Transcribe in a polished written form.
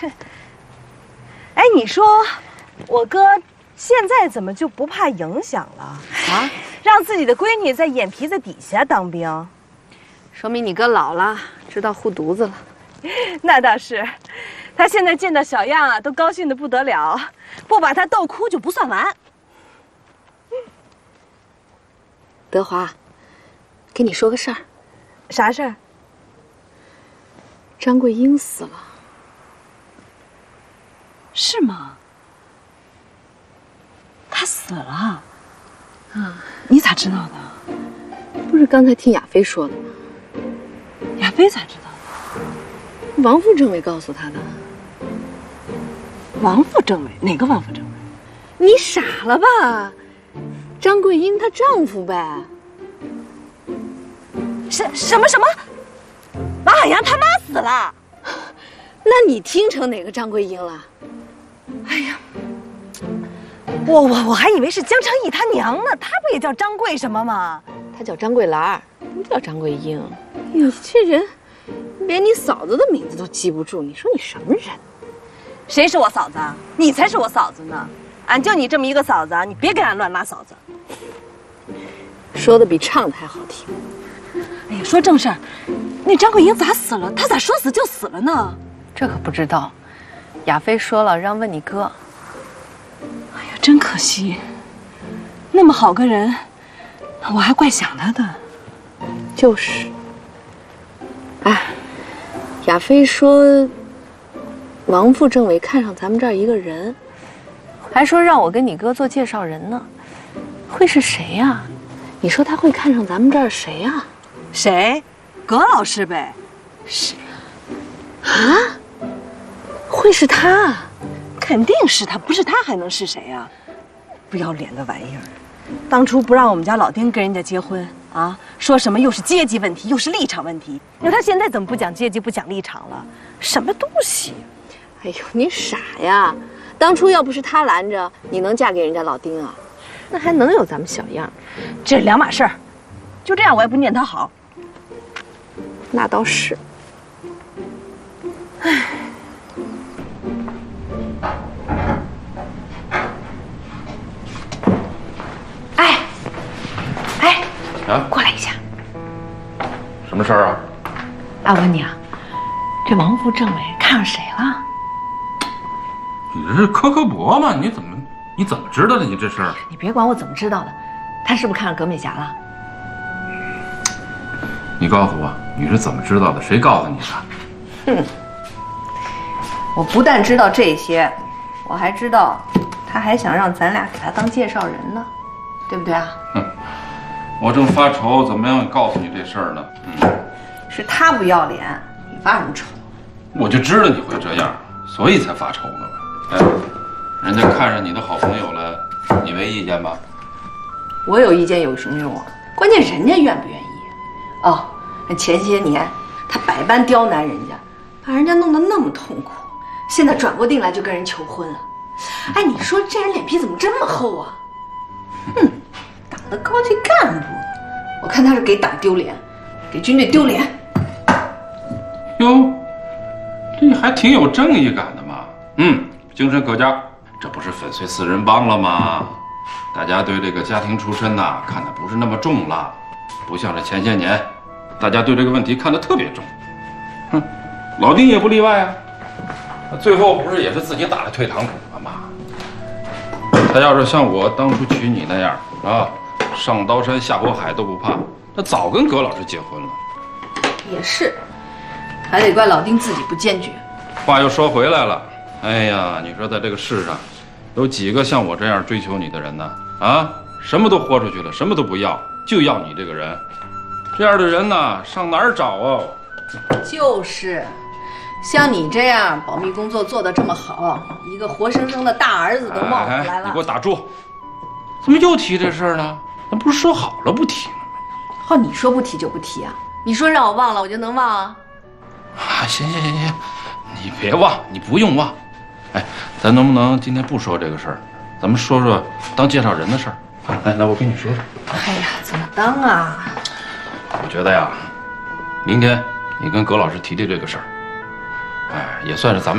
哎，你说我哥现在怎么就不怕影响了啊？让自己的闺女在眼皮子底下当兵， 说明你哥老了，知道护犊子了。 那倒是，他现在见到小样啊，都高兴得不得了，不把他逗哭就不算完。 德华，跟你说个事儿。 啥事儿？ 张桂英死了。 是吗？她死了？ 啊， 你咋知道的？ 不是刚才听亚飞说的吗？ 亚飞咋知道的？ 王副政委告诉他的。 王副政委？哪个王副政委？ 你傻了吧？张桂英她丈夫呗。 什么？马海洋他妈死了？ 那你听成哪个张桂英了？ 哎呀，我还以为是江成义他娘呢，他不也叫张桂什么吗？ 她叫张桂兰，不叫张桂英。你这人，连你嫂子的名字都记不住，你说你什么人？ 谁是我嫂子啊？你才是我嫂子呢！俺就你这么一个嫂子啊，你别给俺乱拉嫂子。 说的比唱的还好听。 哎呀，说正事儿，那张桂英咋死了？她咋说死就死了呢？ 这可不知道，亚飞说了让问你哥。 哎呀，真可惜，那么好个人，我还怪想他的。 就是。哎，亚飞说，王副政委看上咱们这儿一个人，还说让我跟你哥做介绍人呢。会是谁呀？你说他会看上咱们这儿谁呀？ 谁？葛老师呗。 是。啊？会是他？ 肯定是他，不是他还能是谁啊？不要脸的玩意儿！当初不让我们家老丁跟人家结婚啊，说什么又是阶级问题，又是立场问题。那他现在怎么不讲阶级，不讲立场了？什么东西？ 哎呦，你傻呀！当初要不是他拦着，你能嫁给人家老丁啊？那还能有咱们小样？ 这是两码事儿。就这样，我也不念他好。 那倒是。唉。 啊， 过来一下。 什么事儿啊？ 我问你啊，这王副政委看上谁了？ 你这是科博吗？你怎么知道的？你这是？ 你别管我怎么知道的，他是不是看上葛美霞了？ 你告诉我，你是怎么知道的？谁告诉你的？ 哼，我不但知道这些，我还知道，他还想让咱俩给他当介绍人呢，对不对啊？ 哼。我正发愁怎么样告诉你这事儿呢。 是他不要脸，你发什么愁？ 我就知道你会这样，所以才发愁呢。哎，人家看上你的好朋友了，你没意见吧？ 我有意见有什么用啊？关键人家愿不愿意。哦，那前些年他百般刁难人家，把人家弄得那么痛苦，现在转过腚来就跟人求婚了。哎，你说这人脸皮怎么这么厚啊？哼！党的高级干部，我看他是给党丢脸，给军队丢脸。 哟，这还挺有正义感的嘛。精神可嘉，这不是粉碎四人帮了吗？大家对这个家庭出身呐看得不是那么重了，不像是前些年，大家对这个问题看得特别重。老丁也不例外啊。最后不是也是自己打了退堂鼓了吗？他要是像我当初娶你那样啊，上刀山下火海都不怕，那早跟葛老师结婚了。 也是，还得怪老丁自己不坚决。 话又说回来了，哎呀，你说在这个世上，有几个像我这样追求你的人呢？啊，什么都豁出去了，什么都不要，就要你这个人。这样的人呢，上哪儿找啊？ 就是，像你这样保密工作做得这么好，一个活生生的大儿子都冒出来了。 你给我打住！怎么又提这事儿呢？那不是说好了不提了吗？ 你说不提就不提啊？你说让我忘了，我就能忘啊？ 行，你别忘，你不用忘。哎，咱能不能今天不说这个事儿，咱们说说当介绍人的事儿？来，我跟你说说。 哎呀，怎么当啊？ 我觉得呀，明天你跟葛老师提提这个事儿，哎，也算是咱们。